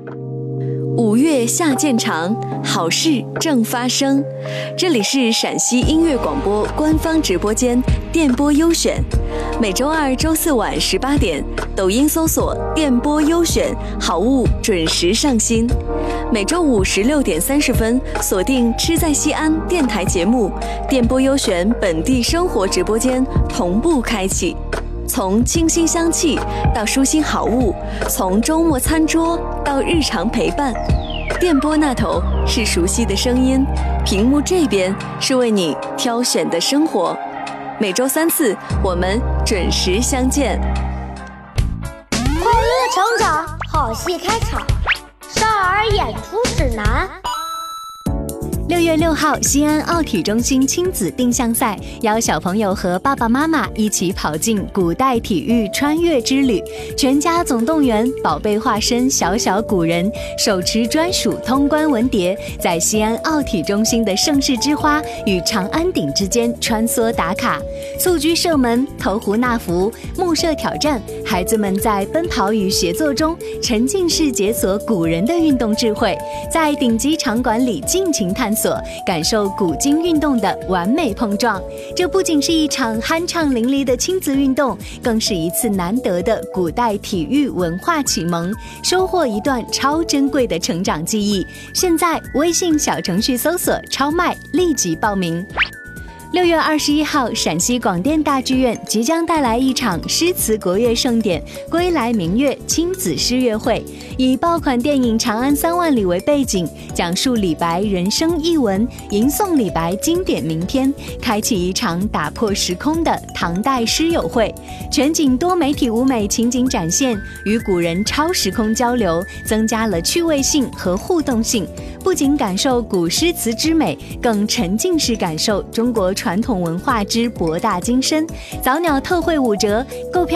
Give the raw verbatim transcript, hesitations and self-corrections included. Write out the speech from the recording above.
五月下渐长，好事正发生。这里是陕西音乐广播官方直播间电波优选，每周二、周四晚十八点，抖音搜索“电波优选”，好物准时上新。每周五十六点三十分，锁定“吃在西安”电台节目，电波优选本地生活直播间同步开启。从清新香气到舒心好物，从周末餐桌到日常陪伴，电波那头是熟悉的声音，屏幕这边是为你挑选的生活。每周三次，我们准时相见。 快乐成长，好戏开场，少儿演出指南。 六月六号，西安奥体中心亲子定向赛邀小朋友和爸爸妈妈一起跑进古代体育穿越之旅，全家总动员，宝贝化身小小古人，手持专属通关文牒，在西安奥体中心的盛世之花与长安顶之间穿梭打卡。蹴鞠射门、投壶纳福、木射挑战，孩子们在奔跑与协作中沉浸式解锁古人的运动智慧，在顶级场馆里尽情探索，感受古今运动的完美碰撞。这不仅是一场酣畅淋漓的亲子运动，更是一次难得的古代体育文化启蒙，收获一段超珍贵的成长记忆。现在微信小程序搜索超麦，立即报名。六月二十一号，陕西广电大剧院即将带来一场诗词国乐盛典——归来明月亲子诗乐会，以爆款电影《长安三万里》为背景，讲述李白人生逸文，吟诵李白经典名篇，开启一场打破时空的唐代诗友会。全景多媒体舞美情景展现，与古人超时空交流，增加了趣味性和互动性。不仅感受古诗词之美，更沉浸式感受中国传统文化之博大精深。早鸟特惠五折，购票